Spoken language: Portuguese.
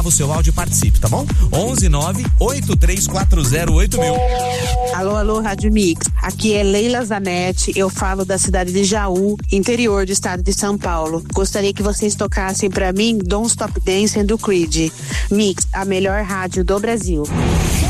o seu áudio e participe, tá bom? 11983408000. Alô, Rádio Mix. Aqui é Leila Zanetti, eu falo da cidade de Jaú, interior do estado de São Paulo. Gostaria que vocês tocassem pra mim Don't Stop Dancing do Creed. Mix, a melhor rádio do Brasil.